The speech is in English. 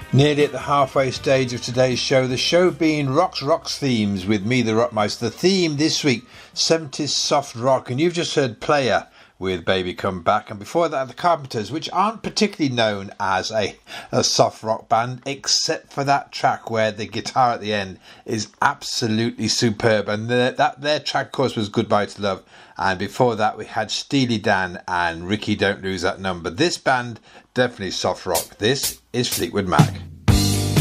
Nearly at the halfway stage of today's show, the show being Rocks Themes with me, the Rockmeister. The theme this week, 70s soft rock, and you've just heard Player with Baby Come Back, and before that the Carpenters, which aren't particularly known as a soft rock band, except for that track where the guitar at the end is absolutely superb, and their track of course was Goodbye to Love, and before that we had Steely Dan and Ricky Don't Lose That Number. This band, definitely soft rock. This is Fleetwood Mac.